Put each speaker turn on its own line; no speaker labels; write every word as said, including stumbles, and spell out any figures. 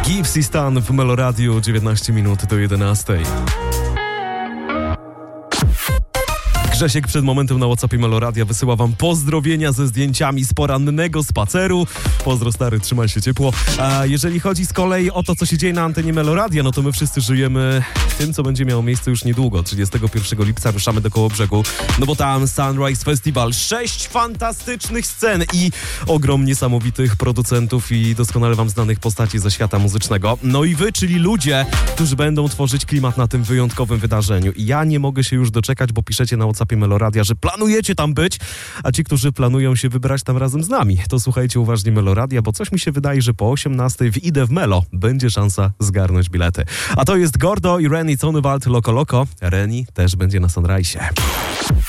Gypsy Stan w Meloradiu, dziewiętnaście minut do jedenastej. Grzesiek przed momentem na WhatsAppie Meloradia wysyła wam pozdrowienia ze zdjęciami z porannego spaceru. Pozdro stary, trzymaj się ciepło. A jeżeli chodzi z kolei o to, co się dzieje na antenie Meloradia, no to my wszyscy żyjemy tym, co będzie miało miejsce już niedługo. trzydziestego pierwszego lipca ruszamy do Kołobrzegu, no bo tam Sunrise Festival. Sześć fantastycznych scen i ogrom niesamowitych producentów i doskonale wam znanych postaci ze świata muzycznego. No i wy, czyli ludzie, którzy będą tworzyć klimat na tym wyjątkowym wydarzeniu. I ja nie mogę się już doczekać, bo piszecie na WhatsAppie Meloradia, że planujecie tam być, a ci, którzy planują się wybrać tam razem z nami, to słuchajcie uważnie Meloradia, bo coś mi się wydaje, że po osiemnastej w Idę w Melo będzie szansa zgarnąć bilety. A to jest Gordo i Reni Conewald Loco Loco. Reni też będzie na Sunrise'ie.